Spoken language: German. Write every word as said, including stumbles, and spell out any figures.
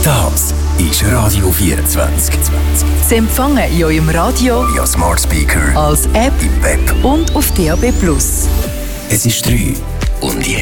Das ist Radio vierundzwanzig. Sie empfangen in eurem Radio, via Smart Speaker, als App im Web und auf D A B plus. Es ist drei und jetzt